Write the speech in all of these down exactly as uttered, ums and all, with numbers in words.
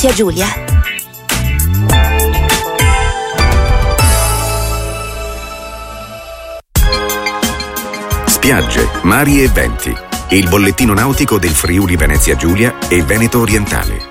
Venezia Giulia. Spiagge, mari e venti. Il bollettino nautico del Friuli Venezia Giulia e Veneto Orientale.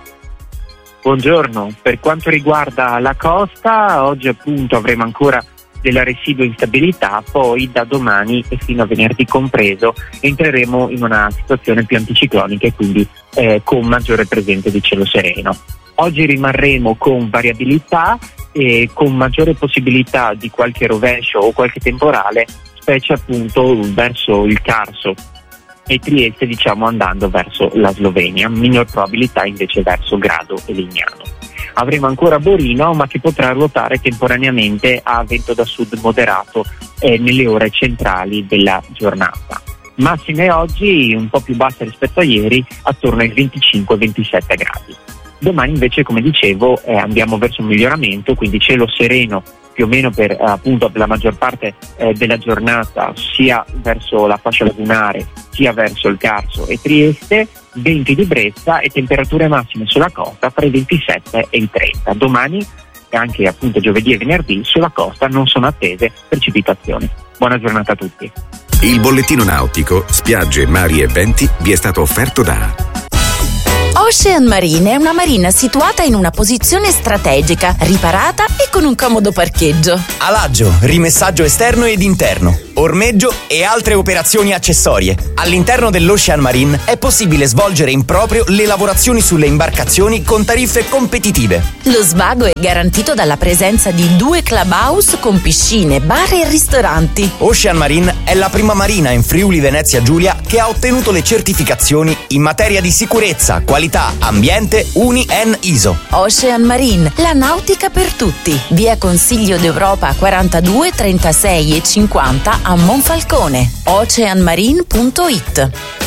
Buongiorno, per quanto riguarda la costa, oggi appunto avremo ancora della residua instabilità, poi da domani e fino a venerdì compreso entreremo in una situazione più anticiclonica e quindi eh, con maggiore presenza di cielo sereno. Oggi rimarremo con variabilità e con maggiore possibilità di qualche rovescio o qualche temporale, specie appunto verso il Carso e Trieste, diciamo andando verso la Slovenia, minor probabilità invece verso Grado e Lignano. Avremo ancora Borino, ma che potrà ruotare temporaneamente a vento da sud moderato eh, nelle ore centrali della giornata. Massime oggi un po' più basse rispetto a ieri, attorno ai venticinque ventisette gradi. Domani invece, come dicevo, eh, andiamo verso un miglioramento, quindi cielo sereno più o meno per eh, appunto per la maggior parte eh, della giornata, sia verso la fascia lagunare sia verso il Carso e Trieste, venti di brezza e temperature massime sulla costa tra i ventisette e i trenta. Domani e anche appunto giovedì e venerdì sulla costa non sono attese precipitazioni. Buona giornata a tutti. Il bollettino nautico, spiagge, mari e venti vi è stato offerto da Ocean Marine è una marina situata in una posizione strategica, riparata e con un comodo parcheggio. Alaggio, rimessaggio esterno ed interno, ormeggio e altre operazioni accessorie. All'interno dell'Ocean Marine è possibile svolgere in proprio le lavorazioni sulle imbarcazioni con tariffe competitive. Lo svago è garantito dalla presenza di due clubhouse con piscine, bar e ristoranti. Ocean Marine è la prima marina in Friuli Venezia Giulia che ha ottenuto le certificazioni in materia di sicurezza, qualità, ambiente U N I E N I S O. Ocean Marine, la nautica per tutti. Via Consiglio d'Europa quarantadue, trentasei e cinquanta a Monfalcone. ocean marine punto it.